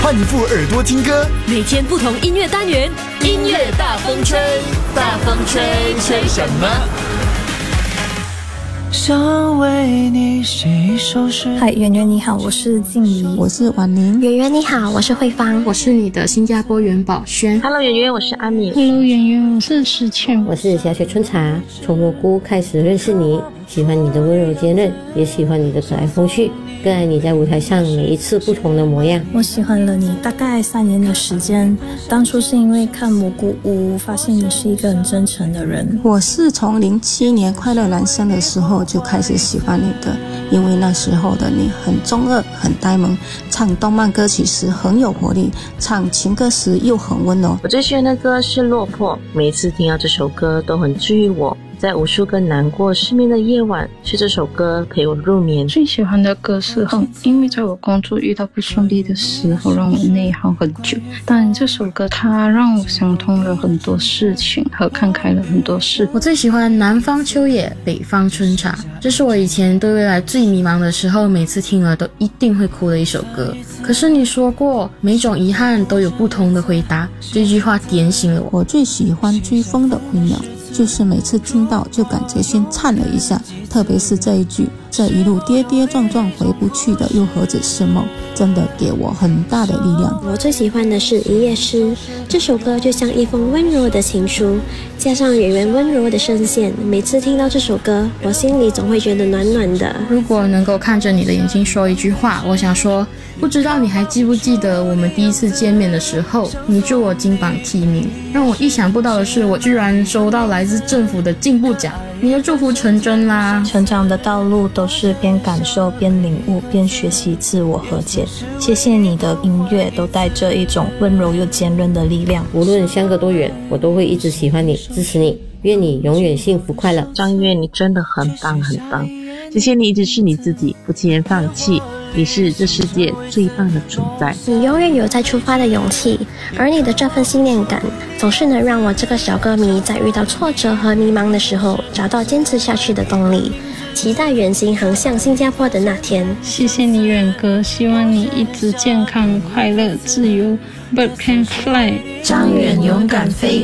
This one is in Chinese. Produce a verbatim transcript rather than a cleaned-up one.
换你副耳朵听歌， 每天不同音乐单元， 音乐大风吹，大风吹，吹什么？ 想为你写一首诗。 嗨，圆圆你好，我是静怡， 我是婉玲。 圆圆你好，我是慧芳， 我是你的新加坡元宝轩。 Hello 圆圆，我是阿敏。 Hello 圆圆，我是石倩。 我是小雪春茶。从蘑菇开始认识你，喜欢你的温柔坚韧，也喜欢你的可爱风趣，更爱你在舞台上每一次不同的模样。 我喜欢了你大概三年的时间，当初是因为看蘑菇屋，发现你是一个很真诚的人。 我是从零七年快乐男生的时候就开始喜欢你的，因为那时候的你很中二，很呆萌，唱动漫歌曲时很有活力，唱情歌时又很温柔。 我最喜欢的歌是《落魄》，每一次听到这首歌都很治愈我。在无数个难过失眠的夜晚，是这首歌陪我入眠。 最喜欢的歌是恨，因为在我工作遇到不顺利的时候让我内耗很久，但这首歌它让我想通了很多事情和看开了很多事。 我最喜欢南方秋野，北方春茶，这是我以前对未来最迷茫的时候，每次听了都一定会哭的一首歌。可是你说过每种遗憾都有不同的回答，这句话点醒了我。 我最喜欢追风的回鸟，就是每次听到就感觉先颤了一下，特别是这一句，这一路跌跌撞撞回不去的又何止是梦，真的给我很大的力量。 我最喜欢的是一夜诗，这首歌就像一封温柔的情书，加上圆圆温柔的声线，每次听到这首歌，我心里总会觉得暖暖的。 如果能够看着你的眼睛说一句话，我想说，不知道你还记不记得我们第一次见面的时候，你祝我金榜题名。让我意想不到的是，我居然收到来自政府的进步奖，你的祝福成真啦！ 成长的道路都是边感受边领悟边学习自我和解，谢谢你的音乐都带着一种温柔又坚韧的力量。 无论相隔多远，我都会一直喜欢你，支持你，愿你永远幸福快乐。 张月，你真的很棒很棒，谢谢你一直是你自己，不轻言放弃，你是这世界最棒的存在。 你永远有再出发的勇气，而你的这份信念感总是能让我这个小歌迷在遇到挫折和迷茫的时候找到坚持下去的动力，期待远行航向新加坡的那天。 谢谢你远哥，希望你一直健康快乐自由。Bird can fly， 张远勇敢飞。